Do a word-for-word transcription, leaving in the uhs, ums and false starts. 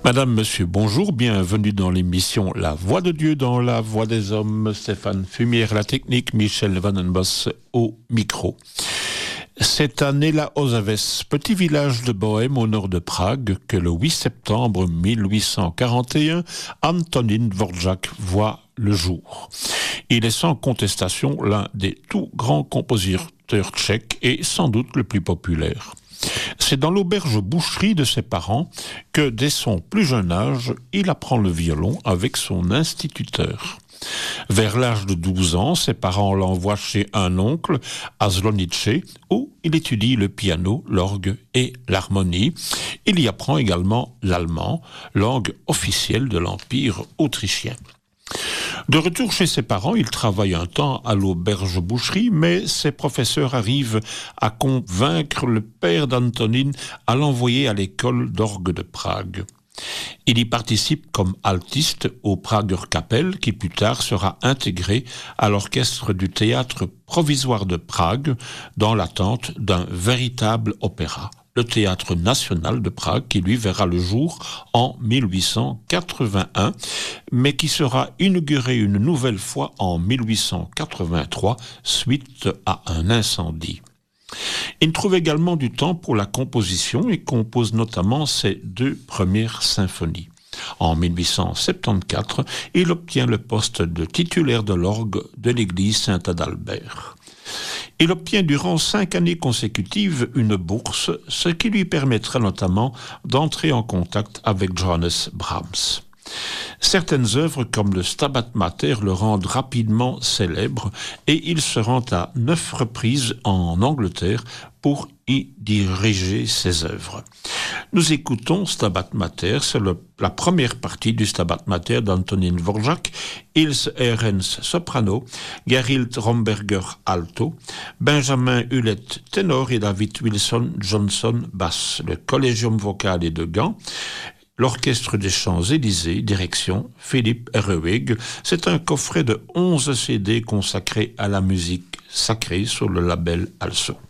Madame, Monsieur, bonjour, bienvenue dans l'émission La Voix de Dieu dans la Voix des Hommes. Stéphane Fumière, la technique, Michel Vandenbos au micro. C'est à Nela-Ozaves, petit village de Bohême au nord de Prague, que le huit septembre mille huit cent quarante et un, Antonín Dvořák voit le jour. Il est sans contestation l'un des tout grands compositeurs tchèques et sans doute le plus populaire. C'est dans l'auberge-boucherie de ses parents que, dès son plus jeune âge, il apprend le violon avec son instituteur. Vers l'âge de douze ans, ses parents l'envoient chez un oncle, à Slonice, où il étudie le piano, l'orgue et l'harmonie. Il y apprend également l'allemand, langue officielle de l'Empire autrichien. De retour chez ses parents, il travaille un temps à l'auberge-boucherie, mais ses professeurs arrivent à convaincre le père d'Antonín à l'envoyer à l'école d'orgue de Prague. Il y participe comme altiste au Prager Kapelle, qui plus tard sera intégré à l'orchestre du théâtre provisoire de Prague, dans l'attente d'un véritable opéra. Le Théâtre national de Prague, qui lui verra le jour en mille huit cent quatre-vingt-un, mais qui sera inauguré une nouvelle fois en mille huit cent quatre-vingt-trois suite à un incendie. Il trouve également du temps pour la composition et compose notamment ses deux premières symphonies. En mille huit cent soixante-quatorze, il obtient le poste de titulaire de l'orgue de l'église Saint-Adalbert. Il obtient durant cinq années consécutives une bourse, ce qui lui permettra notamment d'entrer en contact avec Johannes Brahms. Certaines œuvres comme le Stabat Mater le rendent rapidement célèbre et il se rend à neuf reprises en Angleterre pour y diriger ses œuvres. Nous écoutons Stabat Mater, c'est le, la première partie du Stabat Mater d'Antonín Dvořák, Ilse Ahrens soprano, Gerhild Romberger alto, Benjamin Hulet ténor et David Wilson Johnson basse. Le Collegium Vocale est de Gand. L'Orchestre des Champs-Élysées, direction Philippe Herweg. C'est un coffret de onze C D consacrés à la musique sacrée sur le label Also.